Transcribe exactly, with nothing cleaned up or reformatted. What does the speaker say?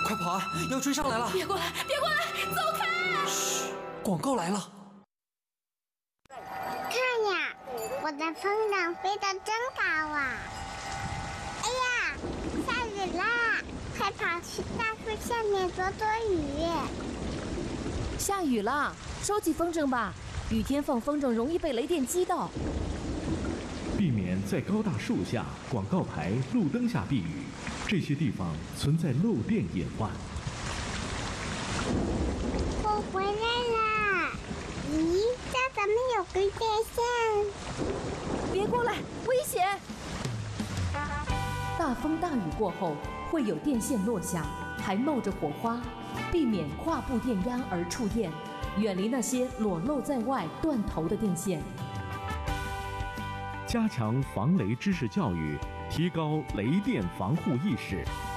快跑啊！要追上来了！ 别过来，别过来，走开！ 嘘，广告来了。 看呀，我的风筝飞得真高啊！哎呀，下雨啦！快跑去大树下面躲躲雨。 下雨啦，收起风筝吧。雨天放风筝容易被雷电击到。 避免在高大树下、广告牌、路灯下避雨，这些地方存在漏电隐患。 我回来啦！咦，这怎么有根电线？ 别过来，危险！大风大雨过后，会有电线落下，还冒着火花，避免跨步电压而触电，远离那些裸露在外、断头的电线。 加强防雷知识教育，提高雷电防护意识。